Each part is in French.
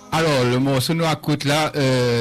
Alors, le morceau nous écoute là,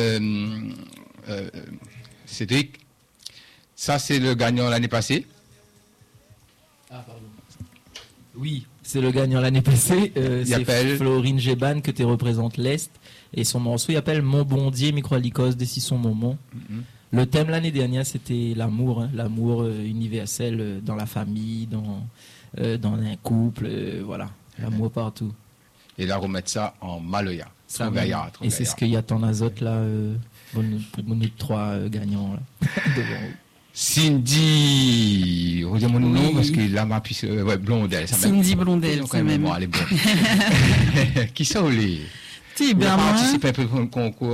Cédric, ça c'est le gagnant l'année passée. Ah, pardon. Oui, c'est le gagnant l'année passée. C'est appelle... Florine Géban que tu représentes l'Est. Et son morceau, il appelle Mon Bondier, Microalicos, Décision Momon. Le thème l'année dernière, c'était l'amour, hein, l'amour universel dans la famille, dans un couple, voilà, l'amour partout. Et là, remettre ça en Maloya. Ça, et c'est ce qu'il y a ton azote là, pour nous trois gagnants là, devant vous. Cindy, redis mon nom parce que là, ma puce, ouais, Blondel. Cindy Blondel, c'est même. Bon, allez, bon. Qui ça, Olé? Tu as participé un peu au concours,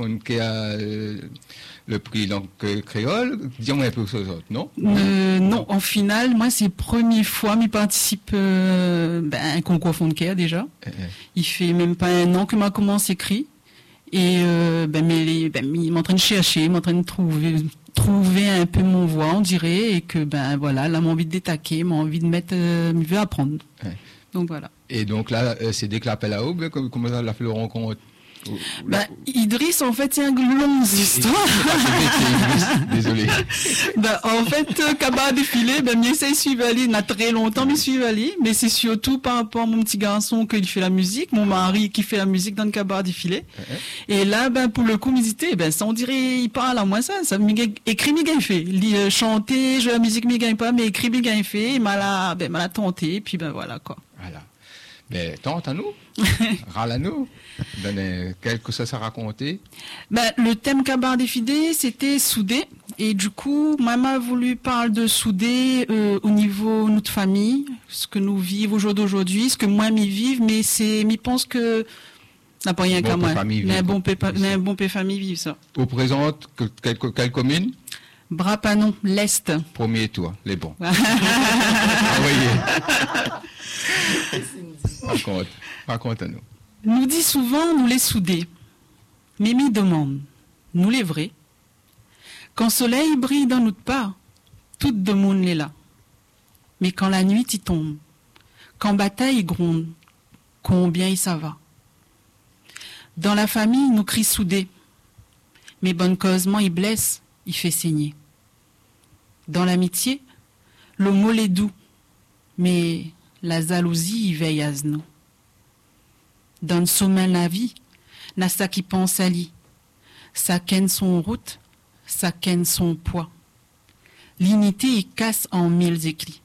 le prix donc créole. Dis-moi un peu sur les autres, non? Non, en finale, moi, c'est la première fois que je participe à un concours Fondecaire déjà. Il fait même pas un an que m'a commencé à écrire. Et il m'entraîne de chercher, m'entraîne de trouver un peu mon voix, on dirait, et que voilà, là, m'a envie de détaquer, m'a envie de mettre, me veut apprendre. Donc voilà. Et donc là, c'est dès que l'appel à Aube, comment ça l'a fait le rencontre? Idriss, en fait, c'est une longue histoire. Désolé. En fait, Kaba défilé, j'essaie de suivre Ali, il y a très longtemps, mais suivre Ali, mais c'est surtout par rapport à mon petit garçon qui fait la musique, mon mari qui fait la musique dans le Kaba défilé. Et là, pour le coup, musiter, ça, on dirait, il parle à moi ça écrit, mi gagne fait. Chanter, jouer la musique, mi gagne pas, mais écrit, mi gagne fait, il m'a la tenté, puis voilà, quoi. Voilà. Mais tente à nous, râle à nous, donne quelque chose à raconter. Le thème Kabar Défidé, c'était soudé. Et du coup, maman a voulu parler de soudé au niveau de notre famille, ce que nous vivons au jour d'aujourd'hui, ce que moi m'y vive, mais je pense que n'a pas rien qu'à moi. Mais un bon pé famille vive ça. Vous présente quelle commune? Brapanon, l'Est. Premier tour, les bons. Envoyez. Raconte à nous. Nous dit souvent, nous les soudés. Mimi demande, nous les vrais. Quand soleil brille dans notre part, tout le monde est là. Mais quand la nuit y tombe, quand bataille gronde, combien il ça va. Dans la famille, nous crie soudés. Mais bonne causement il blesse, il fait saigner. Dans l'amitié, le mot est doux, mais la jalousie y veille à nous. Dans le sommeil la vie, n'a ça qui pense à lui. Ça ken son route, ça ken son poids. L'unité y casse en mille éclats.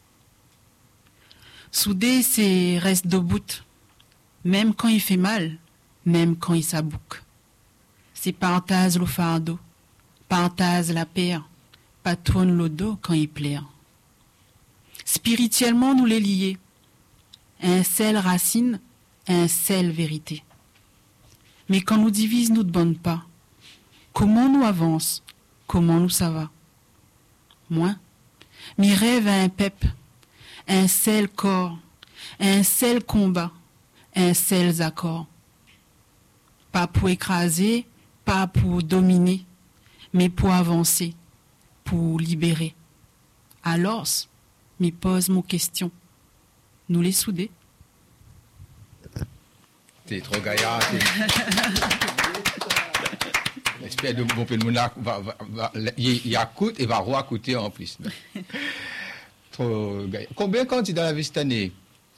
Soudé, c'est reste debout, même quand il fait mal, même quand il s'abouque. C'est partage le fardeau, partage la paire, patronne le dos quand il plaire. Spirituellement, nous les lier. Un seul racine, un seul vérité. Mais quand nous divise, nous ne bonne pas. Comment nous avance, comment nous ça va. Moi, mes rêves à un pep, un seul corps, un seul combat, un seul accord. Pas pour écraser, pas pour dominer, mais pour avancer, pour libérer. Alors, me pose mon question. Nous les souder? T'es trop gaillard. J'espère que bon monde il écoute et va re-écouter en plus. Trop gaillard. Combien de candidats la vie cette année?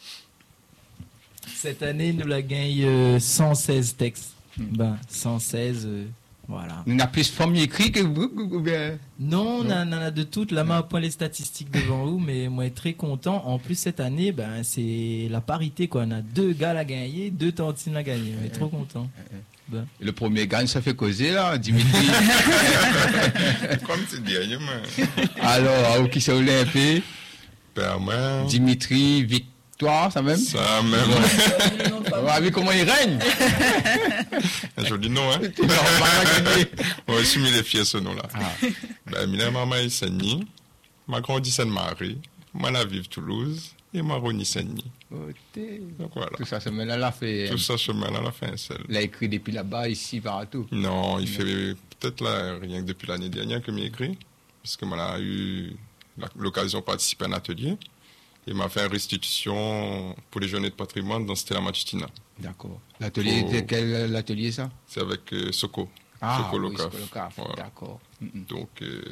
Cette année, nous la gagne 116 textes. 116, voilà. Il y a plus de femmes écrites que vous ou bien? Non, on en a de toutes. Là, on point les statistiques devant vous, mais moi, je suis très content. En plus, cette année, c'est la parité, quoi. On a 2 gars à gagner, 2 tantines à gagner. On est trop content. Le premier gagne, ça fait causer, là, Dimitri. Comme tu dis, alors, qui s'est olympique? Dimitri, Victoire, ça même? Ça même. On va voir comment il règne. Un joli nom, hein? On va assumer les fiers ce nom-là. Mina maman est Saint-Denis, ma grandi Sainte-Marie, moi la vive Toulouse, et ma Roni Saint-Denis. Donc voilà. Tout ça, chemin-là l'a fait. Tout ça, chemin-là l'a fait un seul. Il a écrit depuis là-bas, ici, partout. Non, il fait peut-être là, rien que depuis l'année dernière que j'ai écrit, parce que moi, j'ai eu l'occasion de participer à un atelier. Il m'a fait une restitution pour les journées de patrimoine dans Stella Matutina. D'accord. L'atelier, était quel atelier ça? C'est avec Soko. Ah, Soko oui, Loka. Soko Loka. Voilà. D'accord. Donc,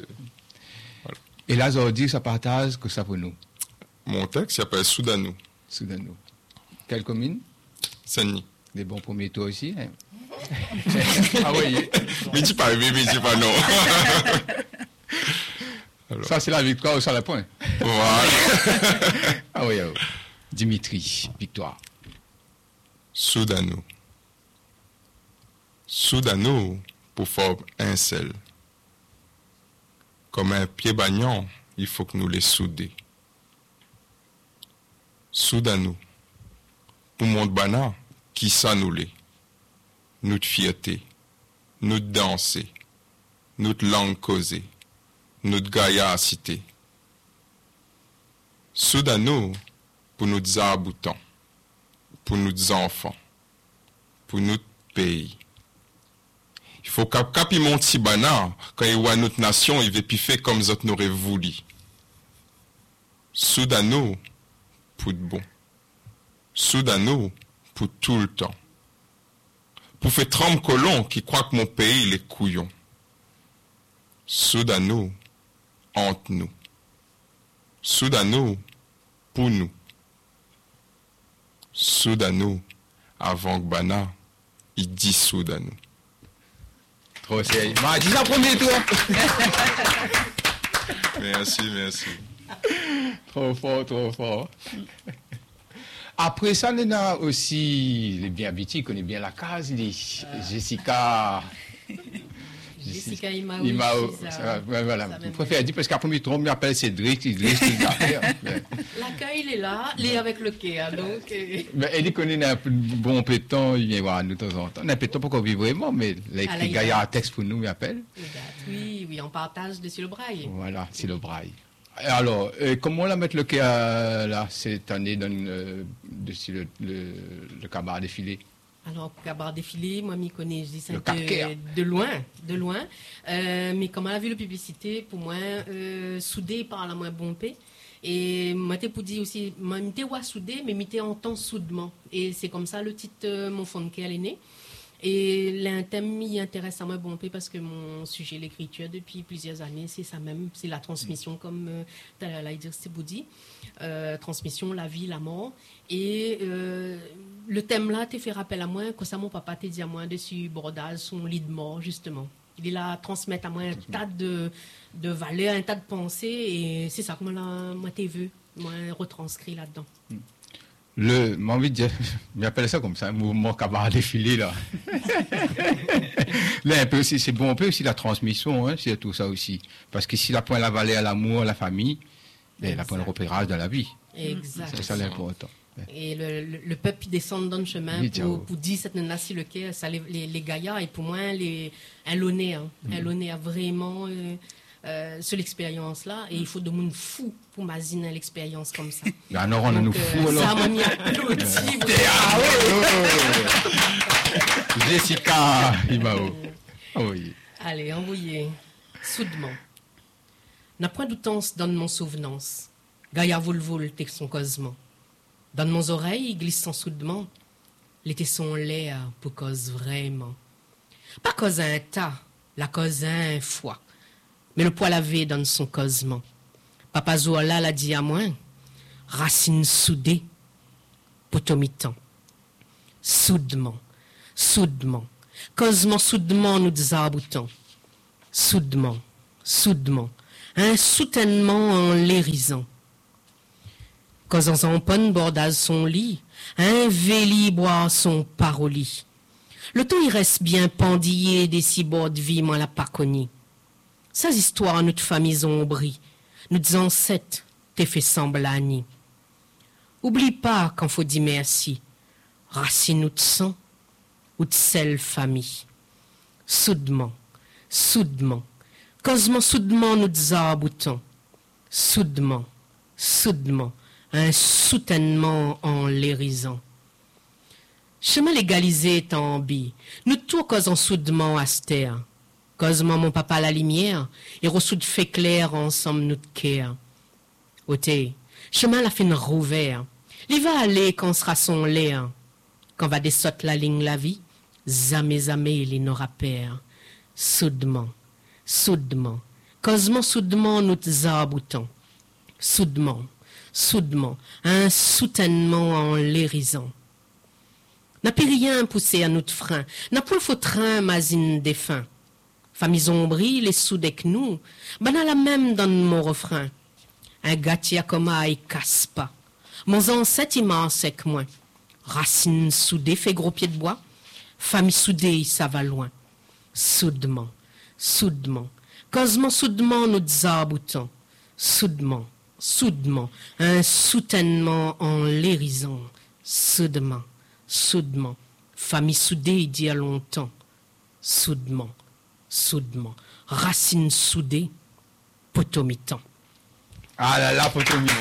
Et là, aujourd'hui, ça partage que ça pour nous, mon texte s'appelle Soudanou. Soudanou. Quelle commune? Sani. Des bons premiers tours aussi. Hein? Ah oui. Mais dis pas oui, mais dis pas non. Alors. Ça, c'est la victoire ou ça, le point? Voilà. Ah oui, oh. Dimitri, victoire. Soudanou. Soudanou pour forme un seul. Comme un pied bagnon, il faut que nous les souder. Soudanou. Pour mon bana, qui ça nous les? Notre fierté, notre danser, notre langue causée, notre gaillarcité. Soudanou pour nos aboutants, pour nos enfants, pour notre pays. Il faut qu'api mon petit bana, quand il voit notre nation, il veut piffer comme nous autres n'aurait voulu. Soudanou pour de bon. Soudanou pour tout le temps. Pour faire trempe colon qui croit que mon pays il est couillon. Soudanou entre nous. Soudanou pour nous. Soudanou avant que Bana il dit Soudanou. Trop sérieux. M'a dit ça premier tour. Merci. Trop fort. Après ça, on a aussi les bien habitués, qui connaissent bien la case, Jessica Imao. Voilà. Je préfère dire parce qu'après, je m'appelle Cédric, L'accueil, il est là, il est avec le quai. Donc, elle connaît un bon peu de temps, il vient voir nous de temps en temps. Un peu de temps pour qu'on vive vraiment, mais les gars, il y a un texte pour nous, il m'appelle. Oui, on partage dessus le braille. Voilà, c'est le braille. Alors, comment la mettre le quai là, cette année dessus le cabaret défilé? Alors, cabaret défilé, moi, m'y connais, je dis ça de loin. Mais comme elle a vu la publicité, pour moi, soudé par la moins bon paix. Et moi, t'es pour dire aussi, moi, m'étais soudé, mais m'étais en temps soudement. Et c'est comme ça le titre, mon fond de quai, elle est née. Et un thème m'y intéresse à moi bon peu parce que mon sujet, l'écriture, depuis plusieurs années, c'est ça même, c'est la transmission, comme Dalai Boudi, transmission, la vie, la mort. Et le thème là, t'es fait rappel à moi, que ça, mon papa t'a dit à moi dessus, bordage, son lit de mort, justement. Il est là à transmettre à moi un tas de valeurs, un tas de pensées, et c'est ça que moi t'ai vu, moi retranscrit là-dedans. J'ai envie de dire, j'appelle ça comme ça, un mouvement cabaret défilé, là. Là, un peu aussi, c'est bon, un peu aussi la transmission, hein, c'est tout ça aussi. Parce que si la point la vallée à l'amour, à la famille, ben, la point le repérage de la vie. Exactement. C'est ça l'important. Et le peuple descend dans le chemin pour dire cette nana-ci le quai, ça les gaillards, et pour moi, un l'honneur a vraiment sur l'expérience-là, et il faut de monde fou pour m'aziner l'expérience comme ça. Alors, on a nous fous, alors. Ça m'a mis applaudi. Jessica Imao. Oui. Allez, envoyez. Soudement. N'a point d'outance dans mon souvenance. Gaillard volvol t'es son causement. Dans mon oreille, glissant soudement, les tessons l'air pour cause vraiment. Pas cause un tas, la cause un fois. Mais le poil lavé donne son causement. Papa Zoala l'a dit à moi, racine soudée, potomitan. Soudement, causement soudement nous désaboutons. Soudement, un soutènement en l'érisant. Causant en ponne bordage son lit, un véli boire son paroli. Le temps y reste bien pendillé des ciboires de vie, moi l'a pas connu. Ces histoires, notre famille ombrie, nous ancêtres, t'es fait semblani. Oublie pas quand faut dire merci, racine ou de sang, ou de sel famille. Soudement, causement soudement nous désaboutons. Soudement, un soutènement en l'érisant. Chemin légalisé est en bi, nous tout causons soudement à cette terre. Causement mon papa la lumière, et ressoud fait clair ensemble notre cœur. Ôté, chemin la fin rouvert, il va aller quand sera son l'air. quand va descendre la ligne la vie, jamais il n'aura peur. Soudement, causement soudement nous aboutons. Soudement, un soutènement en l'hérisant. N'a plus rien poussé à notre frein, n'a pas le faux train masine défunt. Famille ombrie, les soudec nous, n'a la même dans mon refrain. Un gâtia comme il casse pas. Mon ancêtre immense avec moi. Racine soudée fait gros pied de bois. Famille soudée, ça va loin. Soudement, causement soudement nous aboutons. Soudement, un soutènement en l'hérisant. Soudement, famille soudée il dit à longtemps. Soudement, racine soudée, potomitan. Ah là là, potomitan.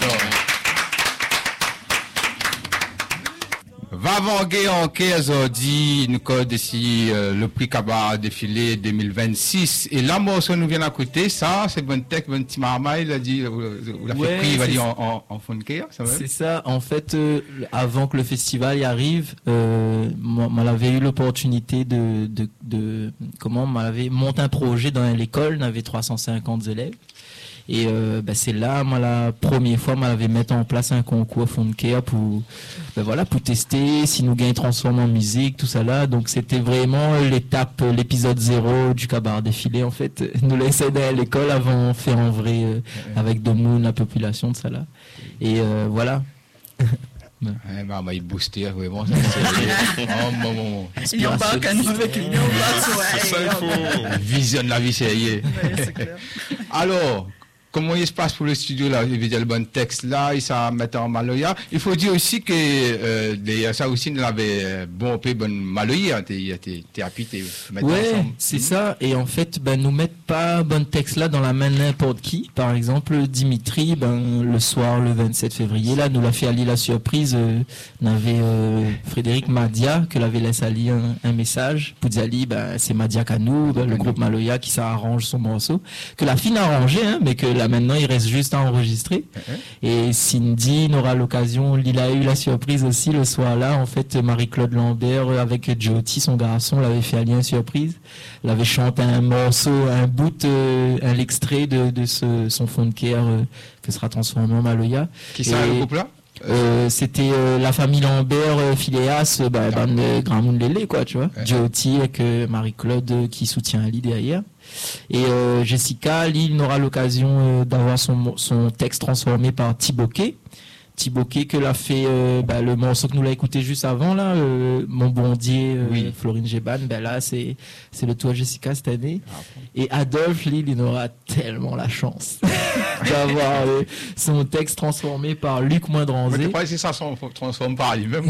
Va vanguer en 15 aujourd'hui, nous code ici le prix Cabaret défilé 2026. Et là, morceau nous vient à côté, ça, c'est bon texte, bon petit marmaille, il a dit, ou l'a fait prix, il va dire en fond de cœur, ça va? C'est ça, en fait, avant que le festival y arrive, moi, j'avais eu l'opportunité m'avait monté un projet dans l'école, on avait 350 élèves. Et c'est là, moi, la première fois, moi, j'avais mis en place un concours fond de cœur pour tester si nous gagnons transforme en musique, tout ça là. Donc, c'était vraiment l'épisode 0 du Cabaret défilé, en fait. Nous laisser à l'école avant de faire en vrai, avec de monde, la population de ça là. Et voilà. Il boostait vraiment. Il embarque à nous avec lui. C'est ça, il faut. Visionne la vie, c'est clair. Alors, comment il se passe pour le studio là? Il veut dire le bon texte là, il s'en met en Maloya. Il faut dire aussi que d'ailleurs ça aussi nous avait bon Maloya, t'es appuyé, ouais, c'est ça. Et en fait, nous mettons pas bon texte là dans la main n'importe qui. Par exemple, Dimitri, le soir le 27 février là, nous l'a fait aller la surprise. On avait Frédéric Madia que l'avait laissé aller un message pour dire c'est Madia Kanou, le groupe Maloya qui s'arrange son morceau, que la fille a arrangé, mais que là maintenant il reste juste à enregistrer. Et Cindy n'aura l'occasion, il a eu la surprise aussi le soir là, en fait Marie-Claude Lambert avec Jyoti, son garçon, l'avait fait aller une surprise, l'avait chanté un morceau, un bout, un extrait de son fond de cœur que sera transformé en Maloya. Qui ça le groupe là? C'était la famille Lambert, Phileas, Grand Monde Lélé, quoi, tu vois. Jyoti avec Marie-Claude qui soutient Ali derrière. Et Jessica, il n'aura l'occasion d'avoir son texte transformé par Thibaut-Quet que l'a fait le morceau que nous l'a écouté juste avant là, Mon Bondier, Florine Géban, là c'est le tour Jessica cette année. Et Adolphe, il aura tellement la chance d'avoir son texte transformé par Luc Moindranzé. Mais tu crois que c'est ça, son transforme par lui-même?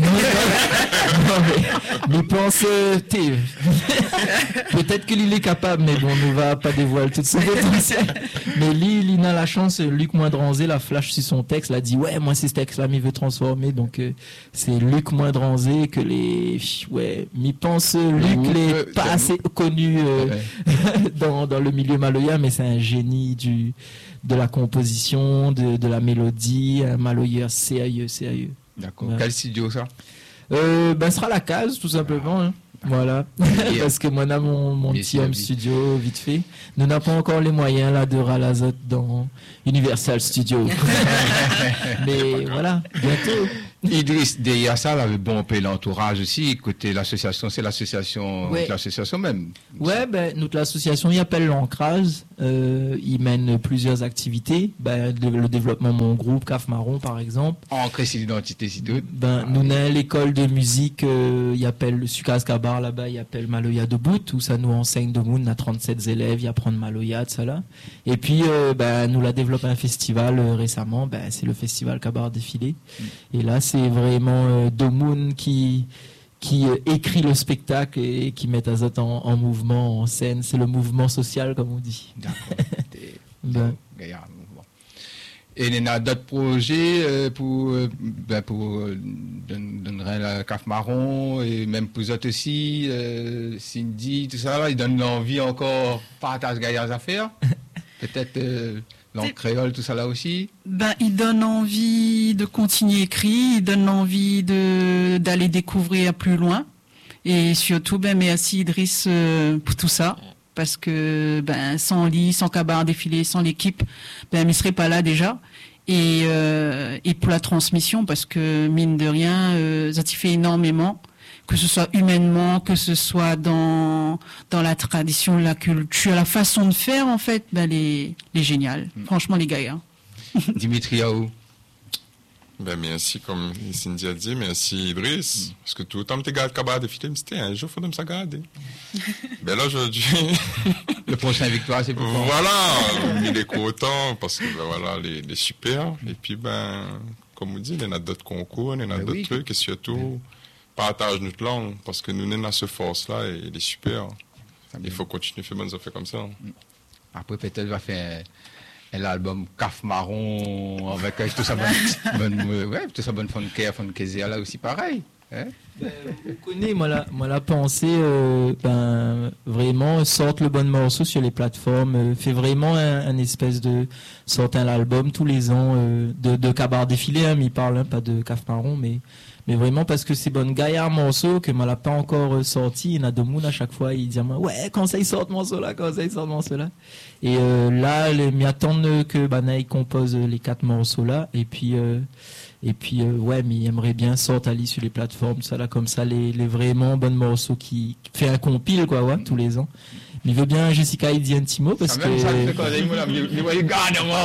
Mais pense, peut-être qu'il est capable, mais bon, on ne va pas dévoiler tout son potentiel. Mais il a la chance, Luc Moindranzé la flash sur son texte, l'a dit ouais, moi c'est ce texte là, il veut transformer, donc c'est Luc Moindranzé que m'y pense Luc n'est pas assez connu dans le milieu maloya, mais c'est un génie de la composition, de la mélodie, un maloyeur sérieux. D'accord. Ouais. Quel studio ça? Ce sera la case tout simplement. Hein. Voilà, parce que moi, on a mon petit home studio vite fait. Nous n'avons pas encore les moyens là de ralazote dans Universal Studio. Mais voilà, bientôt. Idriss, derrière ça, avait bon payer l'entourage aussi. Côté l'association, c'est l'association même. Ouais, notre l'association, il appelle l'Ancrage. Il mène plusieurs activités. Le développement de mon groupe, CAF Marron, par exemple. Ancré sur l'identité, si tout. Nous avons l'école de musique, il appelle le Sucas Kabar là-bas, il appelle Maloya de Bout, où ça nous enseigne de Moun, on a 37 élèves, il apprend Maloya, de ça là. Et puis, nous l'a développé un festival récemment, c'est le festival Cabaret défilé. Et là, c'est vraiment Domoun qui écrit le spectacle et qui met Azot en mouvement, en scène. C'est le mouvement social, comme on dit. D'accord. Et il y a d'autres projets pour donner la CAF Marron et même pour eux aussi, Cindy, tout ça, là, ils donnent l'envie encore partage gaillard à faire. Peut-être Langue créole, tout ça là aussi? Ben, il donne envie de continuer à écrire, il donne envie d'aller découvrir plus loin. Et surtout, ben, merci Idriss pour tout ça. Parce que, ben, sans Lee, sans Kabar Défilé, sans l'équipe, ben, il serait pas là déjà. Et pour la transmission, parce que, mine de rien, ça t'y fait énormément. Que ce soit humainement, que ce soit dans la tradition, la culture, la façon de faire, en fait, ben, les génial. Franchement, les gars. Dimitri Yaou. Ben, merci, comme Cindy a dit, merci Idriss. Parce que tout le temps, tu regardes Kabar Défilé, c'était un jour, il faut me ça garder. Ben là, aujourd'hui. Le prochain victoire, c'est pour toi. Voilà, il est content, parce que, ben voilà, les super. Et puis, ben, comme on dit, il y en a d'autres concours, il y en a d'autres trucs, et surtout, partage notre langue, parce que nous sommes à cette force-là, et il est super. Il faut continuer à faire bonnes affaires comme ça. Après, peut-être, va faire l'album Caf Marron avec toute sa bonne funkesia là aussi pareil. Hein? Vous connaissez, moi la pensée, vraiment sorte le bon morceau sur les plateformes, fait vraiment un espèce de sorte un album tous les ans de Kabar Défilé, hein, mais il parle pas de Caf Marron, mais vraiment parce que c'est bon gaillard morceau que moi l'a pas encore sorti. Il y en a de monde à chaque fois, il dit ouais, quand ça il sort morceau là, et là m'y attendent que Banaï compose les 4 morceaux là, et puis ouais, mais il aimerait bien sortir aller sur les plateformes, ça là, comme ça, les vraiment bons morceaux qui fait un compile, quoi, ouais, tous les ans. Mais il veut bien Jessica il dit un petit mot parce que. Ça fait quand il garde-moi au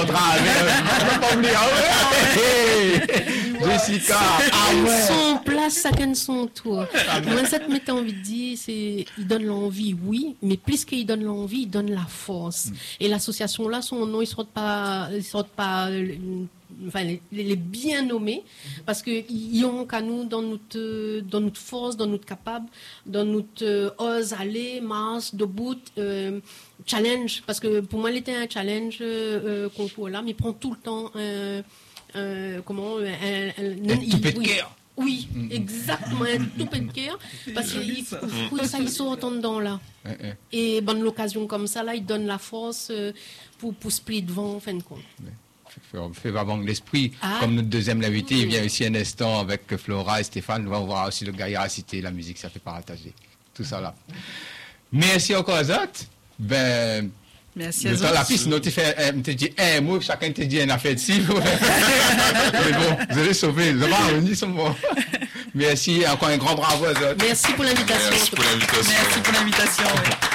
Jessica, son place, chacun son tour. Moi, ça te mettait envie de dire, il donne l'envie, oui, mais plus qu'il donne l'envie, il donne la force. Et l'association là, son nom, ils sortent pas, enfin, les bien nommés, parce qu'ils ont qu'à nous dans notre force, dans notre capable, dans notre ose aller, marche, debout, challenge, parce que pour moi, il était un challenge concours là, mais il prend tout le temps un toupet de cœur. Oui, exactement, un toupet de cœur, parce qu'il faut ça, ils sortent en dedans là. Et bonne l'occasion comme ça, là, il donne la force pour split devant, en fin de compte. Fait avant l'esprit, comme notre deuxième invité, il vient ici un instant avec Flora et Stéphane, on va voir aussi le gars à citer la musique, ça fait partager. Tout ça là. Merci encore à Zot. Ben, merci à Zot. La piste, nous te dit un mot, chacun te dit une affaire de cible. Mais bon, vous allez sauver, vous allez revenir sur moi. Merci, encore un grand bravo à Zot. Merci pour l'invitation. Merci pour l'invitation. Merci pour l'invitation.